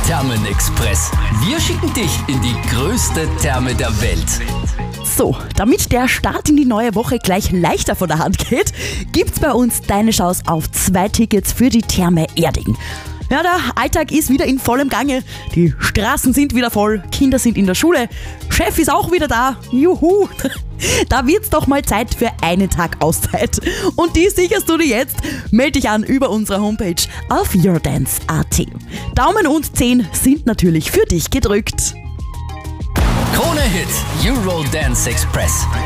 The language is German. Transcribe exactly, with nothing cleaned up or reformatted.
Thermenexpress. Wir schicken dich in die größte Therme der Welt. So, damit der Start in die neue Woche gleich leichter von der Hand geht, gibt's bei uns deine Chance auf zwei Tickets für die Therme Erding. Ja, der Alltag ist wieder in vollem Gange. Die Straßen sind wieder voll, Kinder sind in der Schule, Chef ist auch wieder da. Juhu! Da wird's doch mal Zeit für einen Tag Auszeit. Und die sicherst du dir jetzt. Meld dich an über unsere Homepage auf eurodance punkt at. Daumen und zehn sind natürlich für dich gedrückt. Krone Hit, Eurodance Express.